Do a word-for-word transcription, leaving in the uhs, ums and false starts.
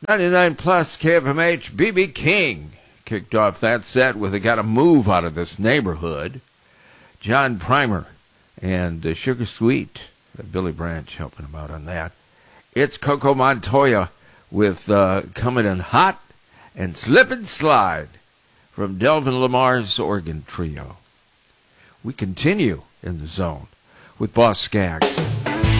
ninety-nine plus K F M H, B B King kicked off that set with "I Gotta Move Out of This Neighborhood." John Primer and uh, Sugar Sweet, uh, Billy Branch helping him out on that. It's Coco Montoya with uh, Coming In Hot and Slip and Slide from Delvin Lamar's organ trio. We continue in the zone with Boss Skaggs.